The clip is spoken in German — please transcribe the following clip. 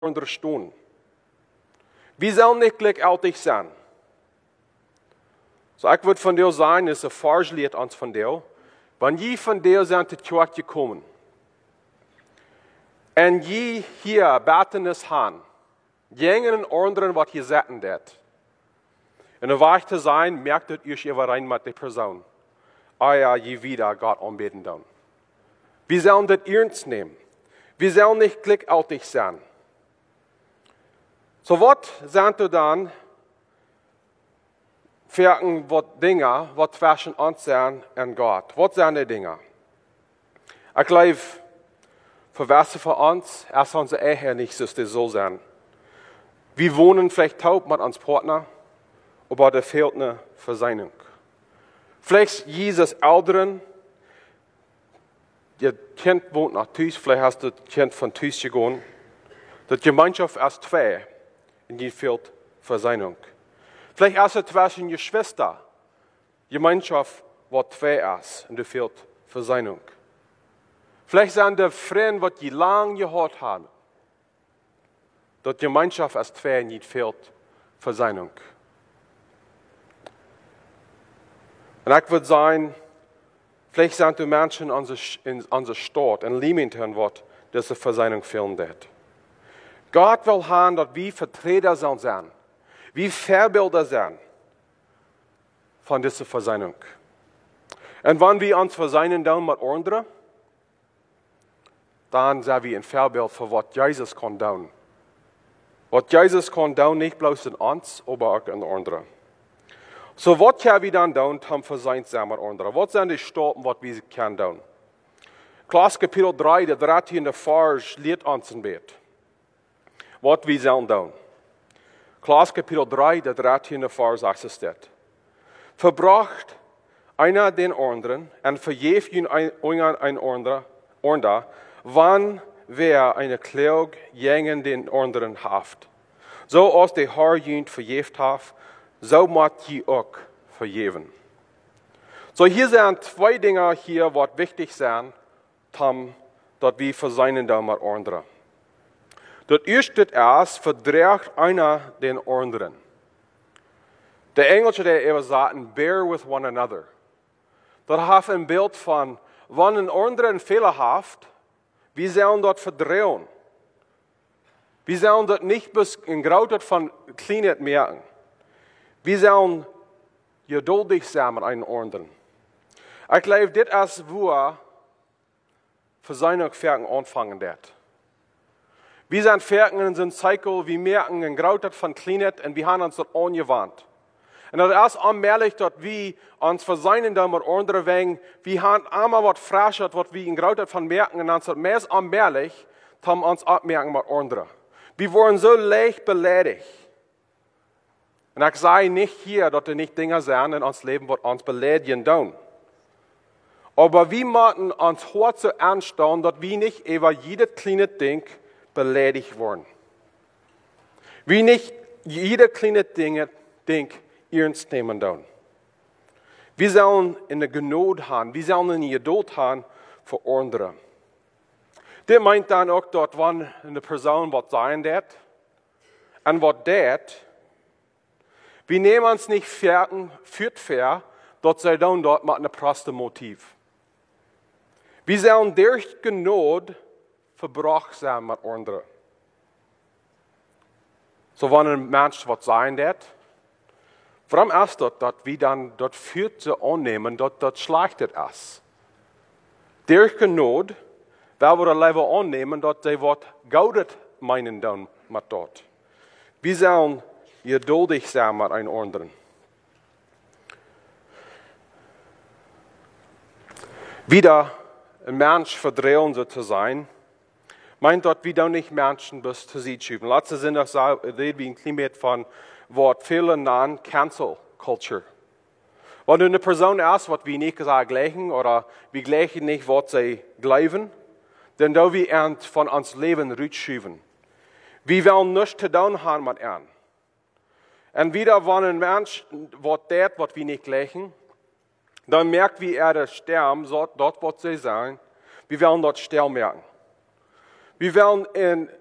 ondersteunen. Wir sollen nicht gleichgültig sein. So, ich würde von dir sagen, das ist ein Fahrschlied ans von dir. Wenn je von dir sind die Tag gekommen, und je hier beten es han, jenen anderen, was hier sagen dat. Und dann war ich zu sein, merkt ihr immer rein mit der Person. Ah ja, je wieder Gott anbeten dann. Wir sollen das ernst nehmen. Wir sollen nicht gleichgültig sein. So, was sind du dann für Dinge, was zwischen uns sind und Gott? Was sind die Dinge? Ich glaube, für was für uns, erst unsere Ehe nicht so sein. Wir wohnen vielleicht taub mit uns Partner, aber da fehlt eine Versöhnung. Vielleicht Jesus Älteren, ihr Kind wohnt nach Tüß, vielleicht hast du das Kind von Tüß gegangen. Die Gemeinschaft ist zwei und die fehlt Versöhnung. Vielleicht hast du zwischen ihr Schwester, Gemeinschaft, wo zwei ist und die fehlt Versöhnung. Vielleicht sind die Freunde, die lange gehört haben, dass die Gemeinschaft als zwei nicht fehlt Versöhnung. Und ich würde sagen, vielleicht sind die Menschen in unserer Stadt, in Leamington, wo diese Versöhnung fehlen wird. Gott will haben, dass wir Vertreter sein, wir Vorbilder sein von dieser Versöhnung. Und wenn wir uns versöhnen dann mit anderen, dann sind wir ein Vorbild für was Jesus kann tun. Was Jesus kann tun, nicht bloß in uns, aber auch in anderen. So, was können wir dann tun, um versöhnt zu sein mit anderen? Was sind die Staaten, was wir können tun? Klaus Kapitel 3, der 13. Vers, lehrt uns ein Bett. Was wir sollen tun. Klaus Kapitel 3, der 13. Vers, sagt es das. Verbracht einer den anderen und verjeft ihn ein anderer, wann wer eine Klage gegen den anderen haft. So als der Herr ihn verjeft hat, so muss je auch vergeben. So, hier sind zwei Dinge hier, was wichtig sind, dass wir versöhnen da mit anderen. Das erste ist, verdreht einer den anderen. Der Englische, der immer sagt, bear with one another. Das hat ein Bild von, wenn ein anderer einen Fehler hat, wir sollen dort verdrehen. Wir sollen dort nicht bis in Grautheit von Kleinheit merken. Wir sollen geduldig sein mit einem anderen. Ich glaube, das ist, wo Versöhnung anfangen wird. Wir sind fertig in so einem Cycle, wir merken in Grautheit von Kleinheit und wir haben uns dort angewandt. Und das ist allmählich, dass wir uns versöhnen da mit anderen wegen, wir haben einmal was Frisches, was wir in Grautheit von merken, und dann ist mehr allmählich, haben uns abmerken mit anderen. Wir wurden so leicht beleidigt. Und ich sage nicht hier, dass da nicht Dinge sind in uns Leben, was uns beleidigen tun. Aber wir müssen uns heute so anstellen, dass wir nicht über jedes kleine Ding beleidigt werden. Wir nicht jedes kleine Ding ernst nehmen tun. Wir sollen in der Gnade haben, wir sollen in der Geduld haben für andere. Das meint dann auch, dass wenn eine Person was sagen wird, und was das, wir nehmen uns nicht fair, dass sie dann dort mit einem prosten Motiv. Wir sollen durch Gnade verbracht sein mit anderen. So, wenn ein Mensch was sagen wird, warum ist das, dass wir dann dort führt zu annehmen, dass das schlechtet ist? Durch Gnade, weil wir das Leben annehmen, dass sie was Gutes meinen dann mit dort. Wir sollen geduldig sein mit einem anderen. Wieder ein Mensch verdrehen so zu sein, meint dort, wir dann nicht Menschen bis zu sie schieben. Letzte sind das reden wie ein Klima von Wort viele nennen Cancel Culture. Wenn du eine Person hast, was wir nicht gesagt gleichen oder wir gleichen nicht, was sie glauben, dann da wir von uns Leben rückschieben. Wir wollen nichts zu tun haben mit ihnen. Und wieder, wenn ein Mensch was wir nicht gleichen, dann merkt, wie er das sterben, dort, was sie sagen, wir wollen dort sterben merken. Wir wollen